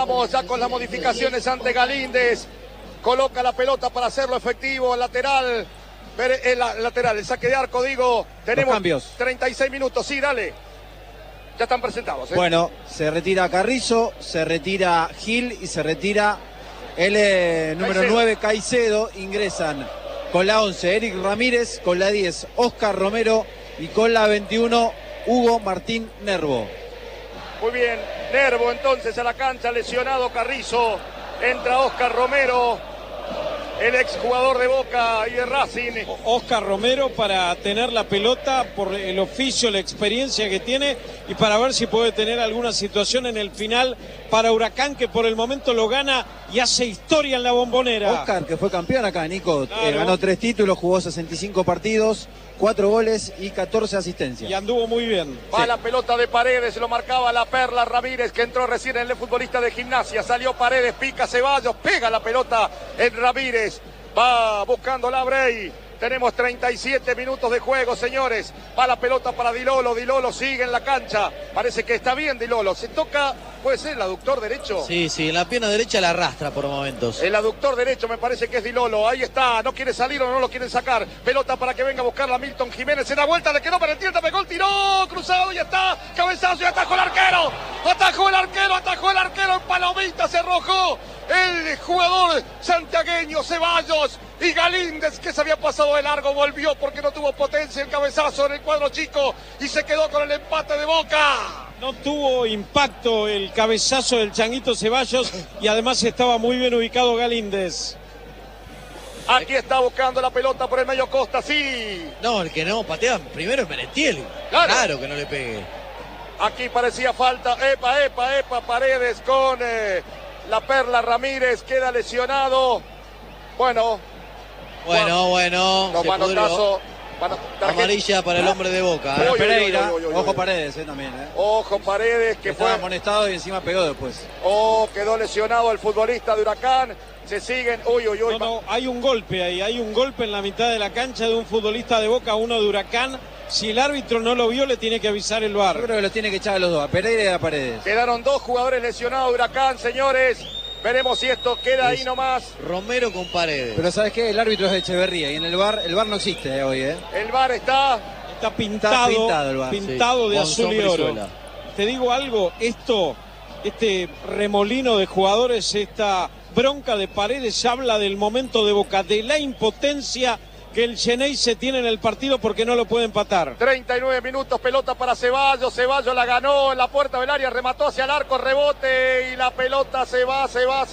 Vamos ya con las modificaciones ante Galíndez. Coloca la pelota para hacerlo efectivo. Lateral, el saque de arco, digo. Tenemos cambios. 36 minutos, sí, dale. Ya están presentados. Bueno, se retira Carrizo, se retira Gil y se retira el número 9, Caicedo. Ingresan con la 11, Eric Ramírez, con la 10, Oscar Romero y con la 21, Hugo Martín Nervo. Muy bien, Nervo entonces a la cancha, lesionado Carrizo. Entra Oscar Romero, el exjugador de Boca y de Racing. Oscar Romero para tener la pelota por el oficio, la experiencia que tiene y para ver si puede tener alguna situación en el final para Huracán, que por el momento lo gana y hace historia en la Bombonera. Oscar, que fue campeón acá, Nico, claro. Ganó 3 títulos, jugó 65 partidos, 4 goles y 14 asistencias. Y anduvo muy bien. Va la pelota de Paredes, lo marcaba la Perla Ramírez, que entró recién en el futbolista de Gimnasia. Salió Paredes, pica Ceballos, pega la pelota en Ramírez. Va buscando la Brey. Tenemos 37 minutos de juego, señores. Va la pelota para Dilolo. Dilolo sigue en la cancha. Parece que está bien Dilolo. Se toca, puede ser el aductor derecho. Sí, en la pierna derecha la arrastra por momentos. El aductor derecho me parece que es Dilolo. Ahí está. No quiere salir o no lo quieren sacar. Pelota para que venga a buscarla Milton Jiménez. En la vuelta le quedó para el tienda. Pegó el tiró. Cruzado. Ya está. Cabezazo y atajó el arquero. Atajó el arquero. En palomita se arrojó el jugador santiagueño Ceballos. Y Galíndez, que se había pasado de largo, volvió porque no tuvo potencia el cabezazo en el cuadro chico y se quedó con el empate de Boca. No tuvo impacto el cabezazo del Changuito Ceballos y además estaba muy bien ubicado Galíndez. Aquí está buscando la pelota por el medio Costa, sí. No, el que no patea primero es Merentiel. Claro que no le pegue. Aquí parecía falta. Epa, Paredes con la Perla Ramírez, queda lesionado. Bueno. No, manotazo. Amarilla para el hombre de Boca. Pereira, ojo Paredes también. Ojo Paredes, que estaba fue amonestado y encima pegó después. Quedó lesionado el futbolista de Huracán. Se siguen, No, hay un golpe ahí, hay un golpe en la mitad de la cancha de un futbolista de Boca, uno de Huracán. Si el árbitro no lo vio, le tiene que avisar el VAR. Yo creo que los tiene que echar a los dos, a Pereira y a Paredes. Quedaron 2 jugadores lesionados de Huracán, señores. Veremos si esto queda ahí nomás. Romero con Paredes. Pero ¿sabes qué? El árbitro es de Echeverría y en el VAR no existe hoy, El VAR está pintado el VAR. Pintado de azul y oro. Te digo algo, este remolino de jugadores, esta bronca de Paredes habla del momento de Boca, de la impotencia que el Xeneize tiene en el partido porque no lo puede empatar. 39 minutos, pelota para Ceballos. Ceballos la ganó en la puerta del área, remató hacia el arco, rebote y la pelota se va.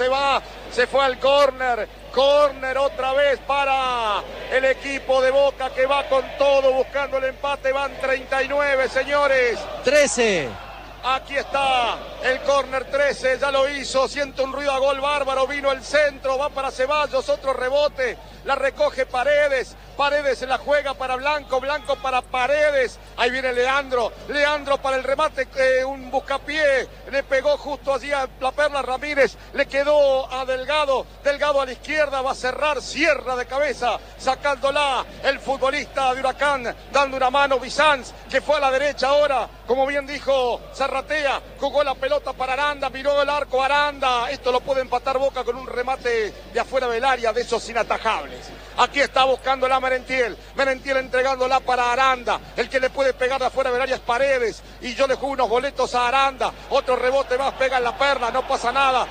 Se fue al córner. Córner otra vez para el equipo de Boca que va con todo buscando el empate. Van 39, señores. 13. Aquí está el córner 13, ya lo hizo, siente un ruido a gol bárbaro, vino el centro, va para Ceballos, otro rebote, la recoge Paredes se la juega para Blanco para Paredes, ahí viene Leandro para el remate, un buscapié, le pegó justo allí a la Perla Ramírez, le quedó a Delgado a la izquierda, va a cerrar, cierra de cabeza, sacándola el futbolista de Huracán, dando una mano Bizanz, que fue a la derecha ahora, como bien dijo Zarratea, jugó la pelota para Aranda, miró el arco Aranda, esto lo puede empatar Boca con un remate de afuera del área, de esos inatajables. Aquí está buscándola Merentiel entregándola para Aranda, el que le puede pegar de afuera del área es Paredes, y yo le juego unos boletos a Aranda, otro rebote más, pega en la Perla, no pasa nada,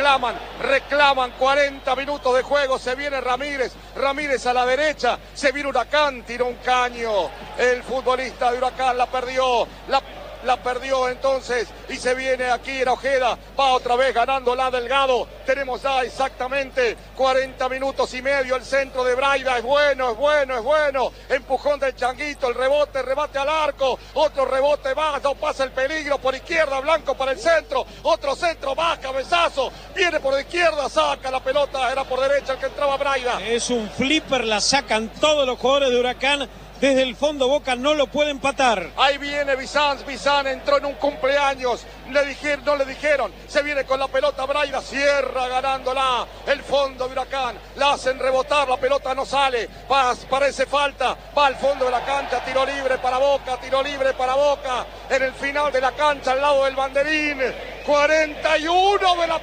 reclaman 40 minutos de juego, se viene Ramírez a la derecha, se viene Huracán, tiró un caño, el futbolista de Huracán la perdió entonces y se viene aquí en Ojeda, va otra vez ganándola Delgado, tenemos ya exactamente 40 minutos y medio, el centro de Braida es bueno, empujón del Changuito, el rebate al arco, otro rebote va, no pasa el peligro por izquierda, Blanco para el centro, otro centro, va, cabezazo, viene por izquierda, saca la pelota, era por derecha el que entraba Braida. Es un flipper, la sacan todos los jugadores de Huracán. Desde el fondo Boca no lo puede empatar. Ahí viene Bizanz entró en un cumpleaños, no le dijeron, se viene con la pelota Braida, cierra ganándola, el fondo de Huracán, la hacen rebotar, la pelota no sale, parece falta, va al fondo de la cancha, tiro libre para Boca, en el final de la cancha al lado del banderín, 41 de la